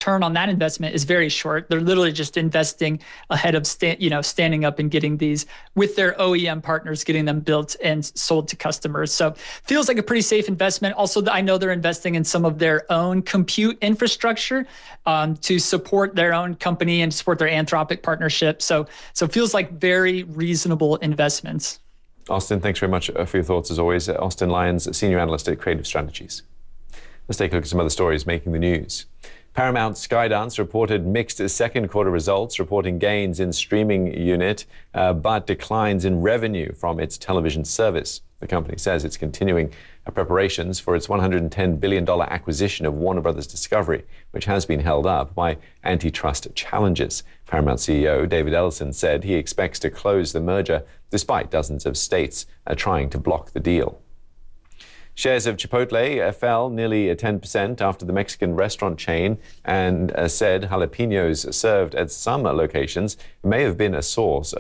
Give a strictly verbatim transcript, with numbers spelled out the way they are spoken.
return on that investment is very short. They're literally just investing ahead of sta- you know standing up and getting these with their O E M partners, getting them built and sold to customers. So feels like a pretty safe investment. Also, I know they're investing in some of their own compute infrastructure um, to support their own company and support their Anthropic partnership. So so it feels like very reasonable investments. Austin, thanks very much for your thoughts as always. Austin Lyons, Senior Analyst at Creative Strategies. Let's take a look at some other stories making the news. Paramount Skydance reported mixed second quarter results, reporting gains in streaming unit, uh, but declines in revenue from its television service. The company says it's continuing uh, preparations for its one hundred ten billion dollars acquisition of Warner Brothers Discovery, which has been held up by antitrust challenges. Paramount C E O David Ellison said he expects to close the merger despite dozens of states uh, trying to block the deal. Shares of Chipotle fell nearly ten percent after the Mexican restaurant chain and uh, said jalapenos served at some locations may have been a source